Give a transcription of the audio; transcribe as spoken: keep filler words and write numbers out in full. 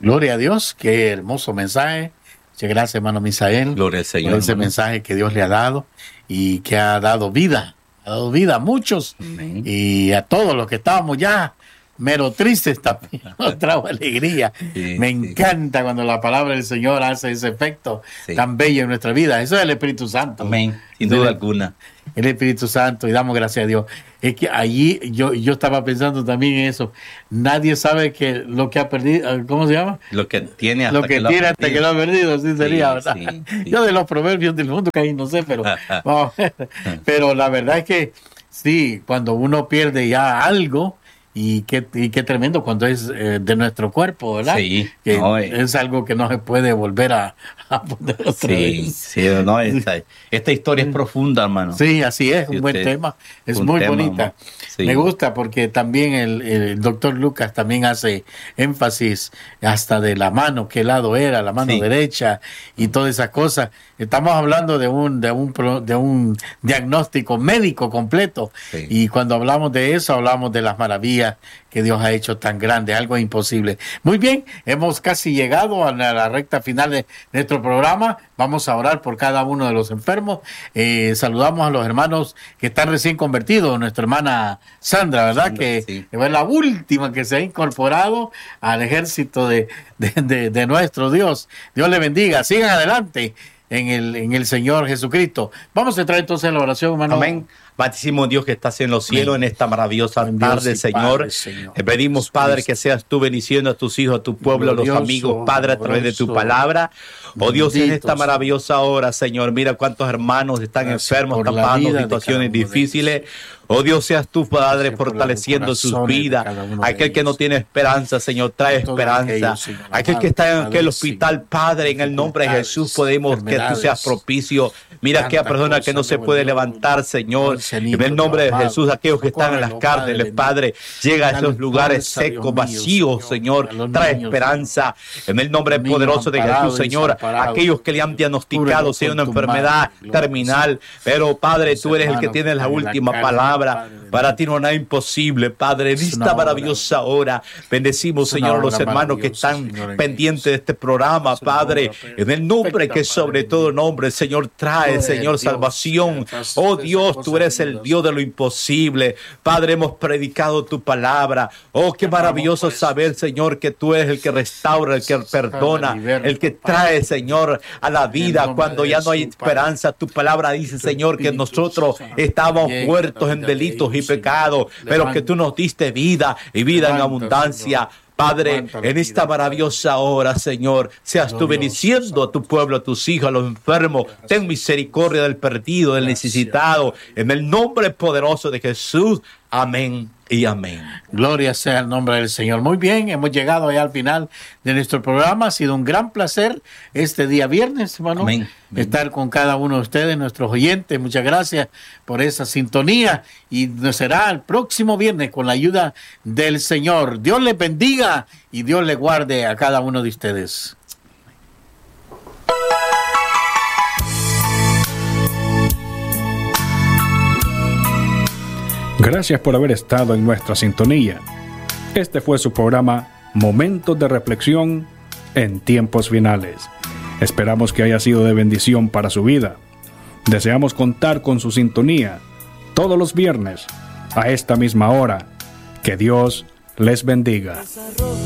Gloria a Dios, qué hermoso mensaje. Muchas gracias, hermano Misael. Gloria al Señor. Por ese hermano. mensaje que Dios le ha dado y que ha dado vida. Ha dado vida a muchos. Amén. Y a todos los que estábamos ya mero tristes también nos trajo alegría. Sí, Me sí. encanta cuando la palabra del Señor hace ese efecto Sí. tan bello en nuestra vida. Eso es el Espíritu Santo. Amén. Sin Eso es duda el- alguna. el Espíritu Santo, y damos gracias a Dios. Es que allí yo, yo estaba pensando también en eso. Nadie sabe que lo que ha perdido, ¿cómo se llama? Lo que tiene hasta Lo que lo ha tiene hasta perdido. que lo ha perdido, así sería, Sí, ¿verdad? sí, sí. Yo de los proverbios del mundo que ahí no sé, pero vamos a ver. Pero la verdad es que sí, cuando uno pierde ya algo, y qué, y qué tremendo cuando es eh, de nuestro cuerpo, ¿verdad? Sí, Que no, eh. es algo que no se puede volver a, a poner otra Sí, vez. sí, no, esta, esta historia es profunda, hermano. Sí, así es, Sí, un buen usted- tema. Es un muy tema, bonita. ¿no? Sí. Me gusta porque también el, el doctor Lucas también hace énfasis hasta de la mano, qué lado era, la mano Sí. derecha y todas esas cosas. Estamos hablando de un, de un, pro- de un diagnóstico médico completo. Sí. Y cuando hablamos de eso, hablamos de las maravillas que Dios ha hecho tan grandes, algo imposible. Muy bien, hemos casi llegado a la, la recta final de nuestro programa. Vamos a orar por cada uno de los enfermos. Eh, saludamos a los hermanos que están recién convertidos. Nuestra hermana Sandra, ¿verdad? Sandra, que sí. es la última que se ha incorporado al ejército de, de, de, de nuestro Dios. Dios le bendiga. Sigan adelante en el, en el Señor Jesucristo. Vamos a entrar entonces en la oración, hermano. Amén. Batísimo Dios que estás en los cielos en esta maravillosa Buen Dios tarde, y Señor. Padre, Señor. Te pedimos, Padre, que seas tú bendiciendo a tus hijos, a tu pueblo, a los Glorioso, amigos, Padre, a través de tu glorioso, palabra. Oh Dios, en bendito, esta maravillosa hora, Señor, mira cuántos hermanos están Gracias enfermos, por están la pasando vida de situaciones cada uno de difíciles. Oh Dios, seas tú, Padre, Gracias por los fortaleciendo sus corazones de vidas. cada uno de Aquel que no ellos. tiene esperanza, Señor, trae Por todos esperanza. aquellos, Señor, Aquel que amado, está en Padre, aquel hospital, Señor, Padre, en el nombre de Jesús, podemos que tú seas enfermedades, propicio. Mira tanta aquella persona que cosa, no se Señor, puede Dios, levantar, Señor. Marcelito, En el nombre de amado, Jesús, aquellos que están en las socórrelo, cárceles, Padre, Padre, llega a dale esos lugares fuerza, Dios secos, mío, vacíos, Señor, Señor. a los Trae niños, esperanza. En el nombre Los niños poderoso de Jesús, amparados, Señor. desamparados. Aquellos que le han diagnosticado, Cúbrelo sea con una tu enfermedad mano, terminal. Pero, Padre, Los tú eres el que hermanos tiene la que están en la última cárcel, palabra. Padre, de Para Dios. ti no hay nada imposible, Padre. En Es una esta obra. maravillosa hora, bendecimos, Es una Señor, a los obra hermanos que maravillosa, están Señor, en pendientes Cristo. de este programa, Es una Padre. obra En el nombre que perfecta, sobre Padre. todo nombre, Señor, trae, Gloria a Señor, Dios, salvación. que haces Oh esas Dios, tú cosas eres el lindas. Dios de lo imposible. Padre, hemos predicado tu palabra. Oh, qué maravilloso por eso. saber, Señor, que tú eres el que restaura, el que perdona, liberta, el que Padre. trae, Señor, a la vida nombre cuando de ya no hay Jesús, Padre. esperanza. Tu palabra dice, Tu Señor, que Espíritu nosotros Santo estábamos llegue a muertos la en vida de delitos y ellos, Señor. pecados, pero que tú nos diste vida y vida en Levanta, abundancia. Señor. Padre, Levanta la en esta vida, maravillosa hora, Señor, seas tú Glorioso, bendiciendo a tu pueblo, a tus hijos, a los enfermos. Ten misericordia del perdido, del Gracias. necesitado. En el nombre poderoso de Jesús. Amén y amén. Gloria sea el nombre del Señor. Muy bien, hemos llegado ya al final de nuestro programa. Ha sido un gran placer este día viernes, hermano, Amén. Amén. estar con cada uno de ustedes, nuestros oyentes. Muchas gracias por esa sintonía y nos será el próximo viernes con la ayuda del Señor. Dios les bendiga y Dios les guarde a cada uno de ustedes. Gracias por haber estado en nuestra sintonía. Este fue su programa Momentos de Reflexión en Tiempos Finales. Esperamos que haya sido de bendición para su vida. Deseamos contar con su sintonía todos los viernes a esta misma hora. Que Dios les bendiga.